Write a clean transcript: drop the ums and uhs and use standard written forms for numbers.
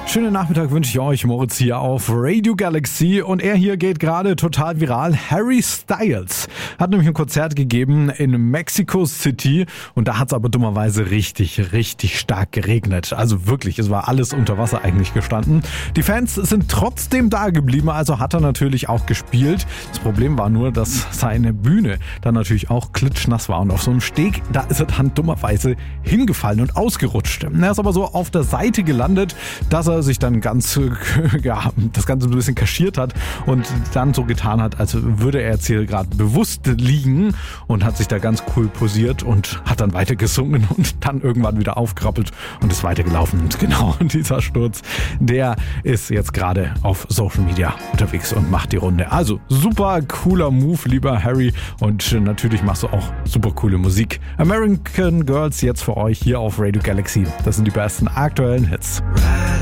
Schönen Nachmittag wünsche ich euch, Moritz hier auf Radio Galaxy, und er hier geht gerade total viral. Harry Styles hat nämlich ein Konzert gegeben in Mexico City und da hat es aber dummerweise richtig stark geregnet. Also wirklich, es war alles unter Wasser eigentlich gestanden. Die Fans sind trotzdem da geblieben, also hat er natürlich auch gespielt. Das Problem war nur, dass seine Bühne dann natürlich auch klitschnass war und auf so einem Steg, da ist er dann dummerweise hingefallen und ausgerutscht. Er ist aber so auf der Seite gelandet, dass er sich dann das Ganze ein bisschen kaschiert hat und dann so getan hat, als würde er jetzt hier gerade bewusst liegen, und hat sich da ganz cool posiert und hat dann weiter gesungen und dann irgendwann wieder aufgerappelt und ist weitergelaufen. Und genau dieser Sturz, der ist jetzt gerade auf Social Media unterwegs und macht die Runde. Also super cooler Move, lieber Harry, und natürlich machst du auch super coole Musik. American Girls jetzt für euch hier auf Radio Galaxy. Das sind die besten aktuellen Hits.